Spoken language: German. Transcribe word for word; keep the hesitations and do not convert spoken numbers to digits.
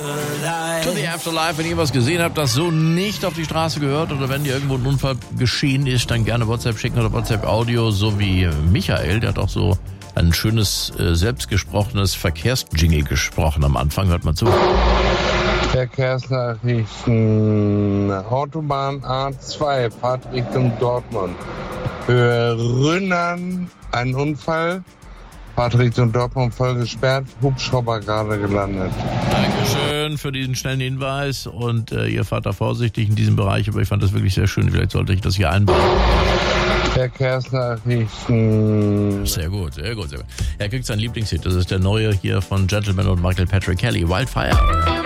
To the Afterlife, wenn ihr was gesehen habt, das so nicht auf die Straße gehört oder wenn dir irgendwo ein Unfall geschehen ist, dann gerne WhatsApp schicken oder WhatsApp-Audio, so wie Michael, der hat auch so ein schönes, äh, selbstgesprochenes Verkehrsjingle gesprochen am Anfang. Hört mal zu. Verkehrsnachrichten, Autobahn A zwei, Fahrt Richtung Dortmund. Höhe Rünnern, ein Unfall. Fahrt Richtung Dortmund voll gesperrt, Hubschrauber gerade gelandet. Dankeschön für diesen schnellen Hinweis und äh, ihr fahrt da vorsichtig in diesem Bereich, aber ich fand das wirklich sehr schön. Vielleicht sollte ich das hier einbauen. Verkehrsnachrichten. Sehr gut, sehr gut, sehr gut. Er kriegt seinen Lieblingshit, das ist der neue hier von Gentleman und Michael Patrick Kelly, Wildfire.